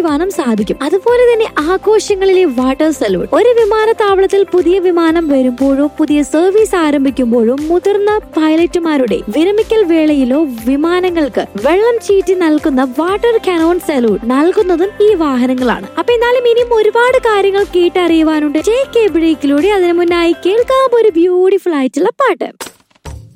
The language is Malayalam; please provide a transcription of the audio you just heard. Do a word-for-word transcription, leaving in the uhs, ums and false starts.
അറിയുവാനും സാധിക്കും. അതുപോലെ തന്നെ ആഘോഷങ്ങളിലെ വാട്ടർ സല്യൂട്ട്. ഒരു വിമാനത്താവളത്തിൽ പുതിയ വിമാനം വരുമ്പോഴോ പുതിയ സർവീസ് ആരംഭിക്കുമ്പോഴോ മുതിർന്ന പൈലറ്റുമാരുടെ വിരമിക്കൽ വേളയിലോ വിമാനങ്ങൾക്ക് വെള്ളം ചീറ്റി നൽകുന്ന വാട്ടർ കനോൺ സല്യൂട്ട് നൽകുന്നതും ഈ വാഹനങ്ങളാണ്. അപ്പൊ എന്നാലും ഇനിയും ഒരുപാട് കാര്യങ്ങൾ കേട്ടറിയുവാനുണ്ട്. ടേക്ക് എ ബ്രേക്കിലൂടെ അതിനു മുന്നായി കേൾക്കാം ഒരു ബ്യൂട്ടിഫുൾ ആയിട്ടുള്ള പാട്ട്.